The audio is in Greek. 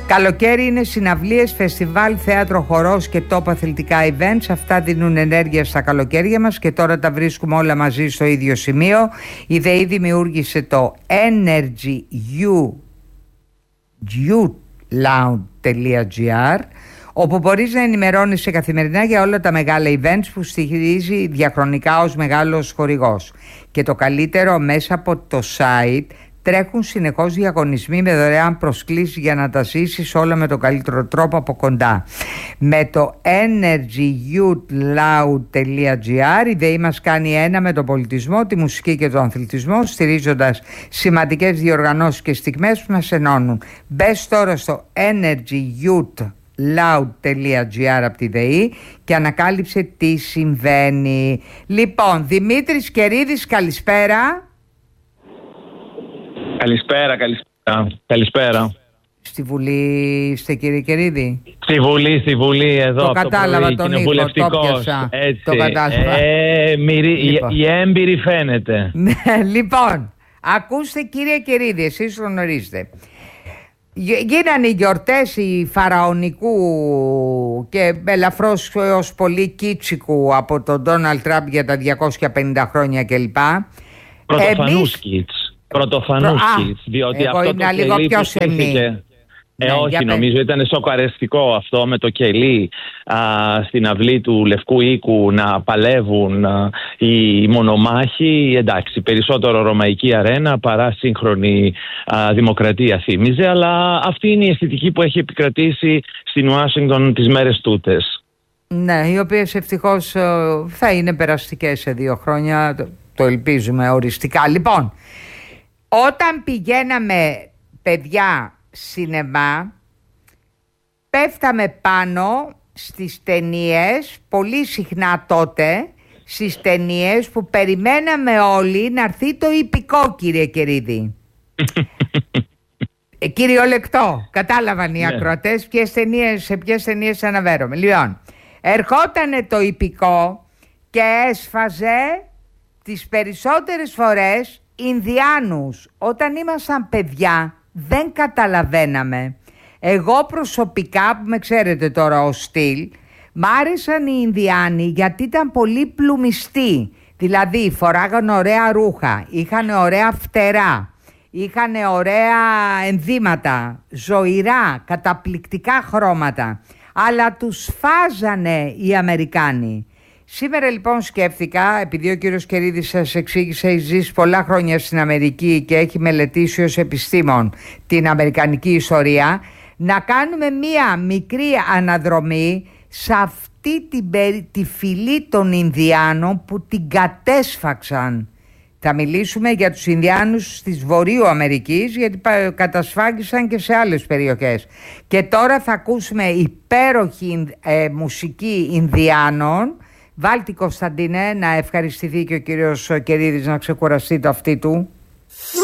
Καλοκαίρι είναι συναυλίες, φεστιβάλ, θέατρο, χορός και top αθλητικά events. Αυτά δίνουν ενέργεια στα καλοκαίρια μας και τώρα τα βρίσκουμε όλα μαζί στο ίδιο σημείο. Η ΔΕΗ δημιούργησε το energyyouloud.gr, όπου μπορείς να ενημερώνεσαι καθημερινά για όλα τα μεγάλα events που στηρίζει διαχρονικά ως μεγάλος χορηγός. Και το καλύτερο, μέσα από το site τρέχουν συνεχώς διαγωνισμοί με δωρεάν προσκλήσεις για να τα ζήσεις όλα με τον καλύτερο τρόπο από κοντά. Με το energyyouloud.gr η ΔΕΗ μας κάνει ένα με τον πολιτισμό, τη μουσική και τον αθλητισμό, στηρίζοντας σημαντικές διοργανώσεις και στιγμές που μας ενώνουν. Μπες τώρα στο energyyouloud.gr από τη ΔΕΗ και ανακάλυψε τι συμβαίνει. Λοιπόν, Δημήτρης Κερίδης, καλησπέρα. Καλησπέρα. Στη Βουλή είστε, κύριε Κερίδη? Στη Βουλή εδώ. Το κατάλαβα τον ήχο, το πιάσα. Το κατάλαβα. Η έμπειρη φαίνεται. Λοιπόν, ακούστε κύριε Κερίδη, εσείς γνωρίζετε. Γίνανε οι γιορτές οι φαραωνικού και ελαφρώς ως πολύ κίτσικου από τον Ντόναλντ Τραμπ για τα 250 χρόνια κλπ. Πρωτοφανούς kids, διότι αυτό το κελί που στήθηκε. Όχι, νομίζω ήταν σοκαρεστικό αυτό με το κελί στην αυλή του Λευκού Οίκου να παλεύουν οι μονομάχοι. Εντάξει, περισσότερο ρωμαϊκή αρένα παρά σύγχρονη δημοκρατία θύμιζε, αλλά αυτή είναι η αισθητική που έχει επικρατήσει στην Ουάσιγκτον τις μέρες τούτες. Ναι, οι οποίες ευτυχώς θα είναι περαστικές σε 2 χρόνια, το ελπίζουμε οριστικά. Λοιπόν, όταν πηγαίναμε παιδιά σινεμά, πέφταμε πάνω στις ταινίες, πολύ συχνά τότε, στις ταινίες που περιμέναμε όλοι να έρθει το ιππικό, κύριε Κερίδη. Κυριολεκτό, κατάλαβαν οι ακροατές σε ποιες ταινίες αναφέρομαι. Λοιπόν, ερχότανε το ιππικό και έσφαζε τις περισσότερες φορές Ινδιάνους. Όταν ήμασταν παιδιά δεν καταλαβαίναμε. Εγώ προσωπικά, που με ξέρετε τώρα ο στυλ, μ' άρεσαν οι Ινδιάνοι γιατί ήταν πολύ πλουμιστοί. Δηλαδή φοράγαν ωραία ρούχα, είχαν ωραία φτερά, είχαν ωραία ενδύματα, ζωηρά, καταπληκτικά χρώματα. Αλλά τους φάζανε οι Αμερικάνοι. Σήμερα λοιπόν σκέφτηκα, επειδή ο κύριος Κερίδης σας εξήγησε, έχει ζήσει πολλά χρόνια στην Αμερική και έχει μελετήσει ως επιστήμον την αμερικανική ιστορία, να κάνουμε μία μικρή αναδρομή σε αυτή τη φυλή των Ινδιάνων που την κατέσφαξαν. Θα μιλήσουμε για τους Ινδιάνους της Βορείου Αμερικής, γιατί κατασφάγισαν και σε άλλες περιοχές. Και τώρα θα ακούσουμε υπέροχη μουσική Ινδιάνων. Βάλτε, Κωνσταντίνε, να ευχαριστηθεί και ο κύριος Κερίδης να ξεκουραστεί το αυτί του.